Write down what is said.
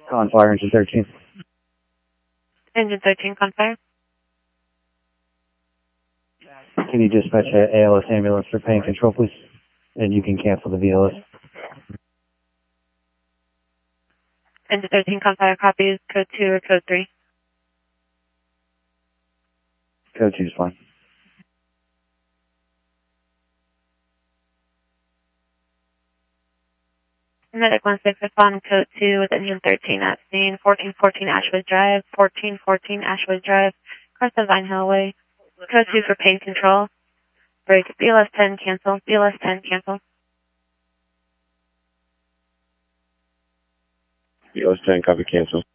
Con fire, engine 13. Engine 13, con fire. Can you dispatch an ALS ambulance for pain control, please? And you can cancel the VLS. Engine 13, con fire, copies, code 2 or code 3. Code 2 is fine. Medic 16 on code 2 with engine 13 at scene, 1414 Ashwood Drive, 1414 Ashwood Drive, across the Vine Hill Way. Code 2 for pain control. Break. BLS 10 cancel. BLS 10 cancel. BLS 10 copy cancel.